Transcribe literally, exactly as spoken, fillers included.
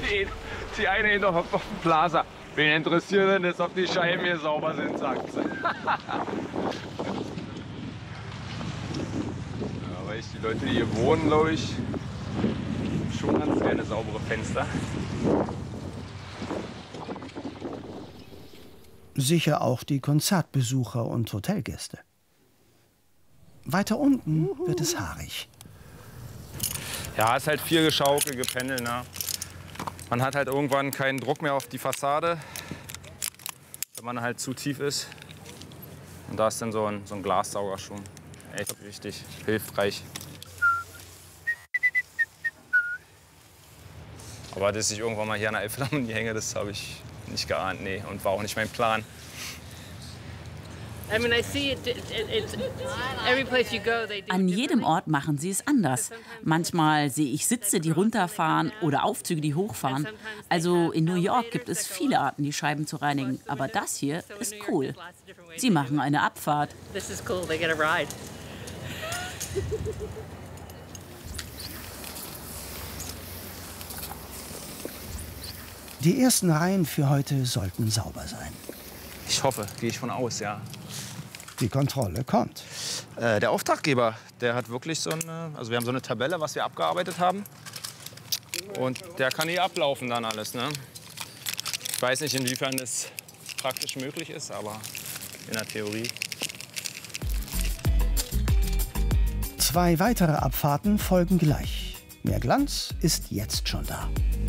die, die eine hinter auf dem Plaza. Wen interessiert denn das, ob die Scheiben hier sauber sind, sagt sie. Ja, weil ich, die Leute, die hier wohnen, glaube ich, schon ganz gerne saubere Fenster. Sicher auch die Konzertbesucher und Hotelgäste. Weiter unten wird es haarig. Ja, es ist halt viel Geschaukel, Gependel, ne? Man hat halt irgendwann keinen Druck mehr auf die Fassade, wenn man halt zu tief ist. Und da ist dann so ein, so ein Glassauger schon echt wichtig, hilfreich. Aber dass ich irgendwann mal hier an der Elbphilharmonie hänge, das habe ich nicht geahnt, nee, und war auch nicht mein Plan. An jedem Ort machen sie es anders. Manchmal sehe ich Sitze, die runterfahren oder Aufzüge, die hochfahren. Also in New York gibt es viele Arten, die Scheiben zu reinigen. Aber das hier ist cool. Sie machen eine Abfahrt. Die ersten Reihen für heute sollten sauber sein. Ich hoffe, gehe ich von aus, ja. Die Kontrolle kommt. Äh, der Auftraggeber, der hat wirklich so eine, also wir haben so eine Tabelle, was wir abgearbeitet haben. Und der kann hier ablaufen dann alles, ne? Ich weiß nicht, inwiefern das praktisch möglich ist, aber in der Theorie. Zwei weitere Abfahrten folgen gleich. Mehr Glanz ist jetzt schon da.